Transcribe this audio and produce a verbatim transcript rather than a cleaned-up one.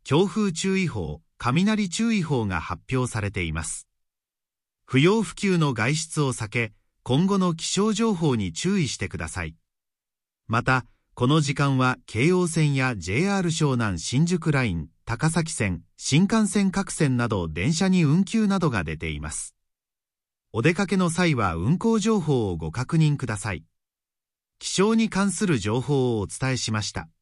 強風注意報、雷注意報が発表されています。不要不急の外出を避け、今後の気象情報に注意してください。また、この時間は京王線や ジェイアール 湘南新宿ライン、高崎線、新幹線各線など電車に運休などが出ています。お出かけの際は運行情報をご確認ください。気象に関する情報をお伝えしました。